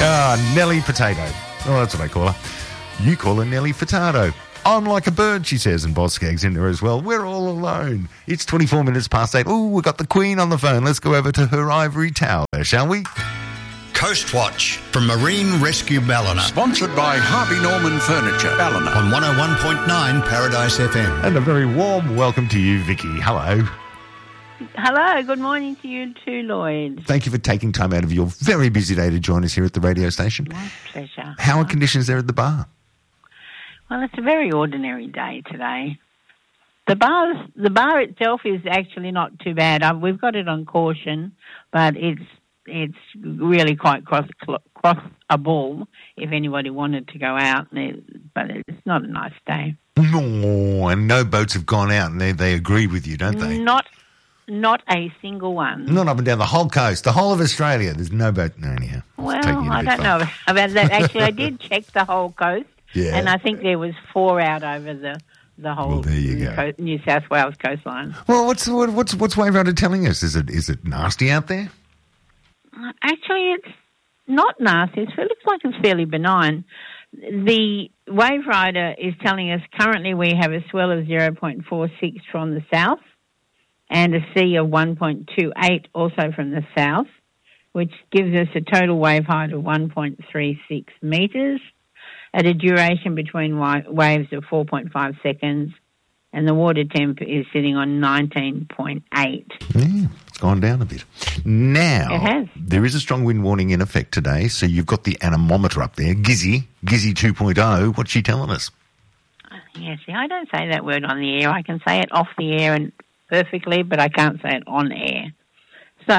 Nelly Potato. Oh, that's what I call her. You call her Nelly Furtado. I'm like a bird, she says, and Boz Skaggs in there as well. We're all alone. It's 24 minutes past 8. Oh, we've got the Queen on the phone. Let's go over to her ivory tower, shall we? Coast Watch from Marine Rescue Ballina. Sponsored by Harvey Norman Furniture, Ballina. On 101.9 Paradise FM. And a very warm welcome to you, Vicky. Hello. Hello, good morning to you too, Lloyd. Thank you for taking time out of your very busy day to join us here at the radio station. My pleasure. How are conditions there at the bar? Well, it's a very ordinary day today. The bar itself is actually not too bad. We've got it on caution, but it's really quite crossable if anybody wanted to go out. But it's not a nice day. No, and no boats have gone out, and they agree with you, don't they? Not a single one. Not up and down the whole coast, the whole of Australia. There's no boat. No, anyhow. Well, I don't know about that. Actually, I did check the whole coast, and I think there was 4 out over the whole there you go. New South Wales coastline. Well, what's Wave Rider telling us? Is it nasty out there? Actually, it's not nasty. It looks like it's fairly benign. The Wave Rider is telling us currently we have a swell of 0.46 from the south and a sea of 1.28 also from the south, which gives us a total wave height of 1.36 metres at a duration between waves of 4.5 seconds, and the water temp is sitting on 19.8. Yeah, it's gone down a bit. Now, it has. There is a strong wind warning in effect today, so you've got the anemometer up there, Gizzy 2.0. What's she telling us? Yeah, see, I don't say that word on the air. I can say it off the air and perfectly, but I can't say it on air. So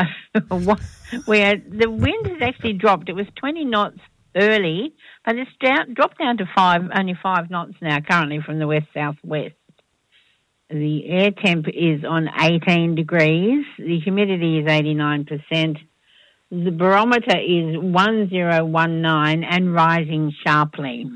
the wind has actually dropped. It was 20 knots early, but it's dropped down to only 5 knots now currently from the west-southwest. The air temp is on 18 degrees. The humidity is 89%. The barometer is 1019 and rising sharply.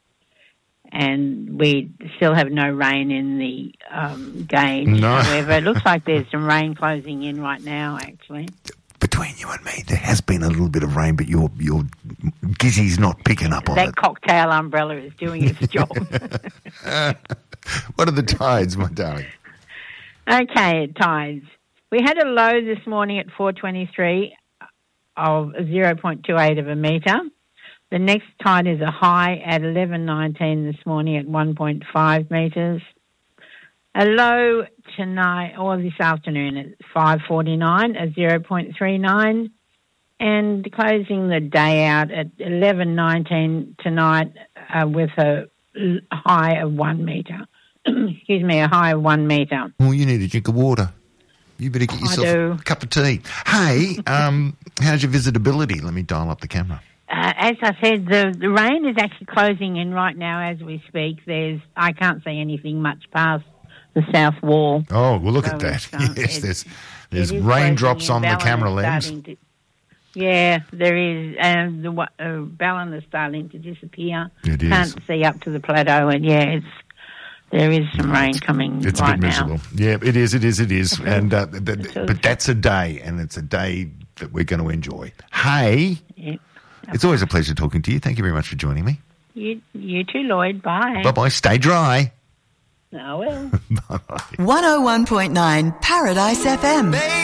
And we still have no rain in the gauge. No. However, it looks like there's some rain closing in right now, actually. Between you and me, there has been a little bit of rain, but your Gizzy's not picking up on it. That cocktail umbrella is doing its job. What are the tides, my darling? Okay, tides. We had a low this morning at 4:23 of 0.28 of a metre. The next tide is a high at 11:19 this morning at 1.5 metres. A low tonight or this afternoon at 5:49 at 0.39, and closing the day out at 11:19 tonight with a high of 1 metre. Excuse me, a high of 1 metre. Well, you need a drink of water. You better get yourself a cup of tea. Hey, how's your visitability? Let me dial up the camera. As I said, the rain is actually closing in right now as we speak. I can't see anything much past the south wall. Oh, well, look at that. Yes, there's raindrops on the camera lens. There is. And the Ballon is starting to disappear. It is. Can't see up to the plateau, and there is some rain coming right now. It's a bit miserable. Yeah, it is. And but that's a day, and it's a day that we're going to enjoy. Hey, it's always a pleasure talking to you. Thank you very much for joining me. You too, Lloyd. Bye. Bye-bye. Stay dry. I will. Bye-bye. 101.9 Paradise FM.